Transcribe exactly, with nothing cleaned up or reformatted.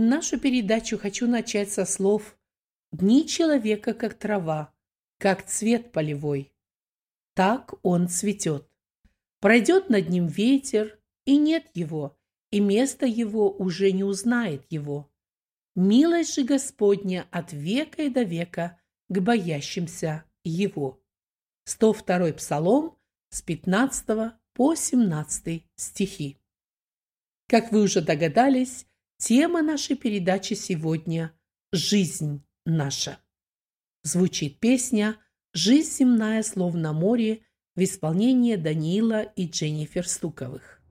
нашу передачу хочу начать со слов: «Дни человека, как трава, как цвет полевой. Так он цветет. Пройдет над ним ветер, и нет его, и место его уже не узнает его. Милость же Господня от века и до века к боящимся его». сто второй Псалом с пятнадцатого по семнадцатый стихи. Как вы уже догадались, тема нашей передачи сегодня – «Жизнь наша». Звучит песня «Жизнь земная, словно море» в исполнении Даниила и Дженнифер Стуковых.